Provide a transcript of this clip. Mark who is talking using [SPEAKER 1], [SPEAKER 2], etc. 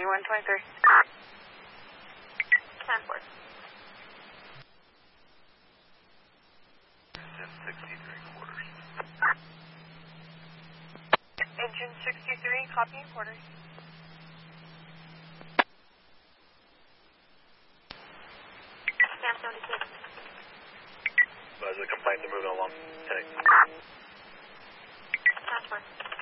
[SPEAKER 1] 123.
[SPEAKER 2] 10-4.
[SPEAKER 1] Engine 63, copy, quarters.
[SPEAKER 2] Cam 76.
[SPEAKER 3] There's a complaint, they're moving along. Take.
[SPEAKER 2] 10-4.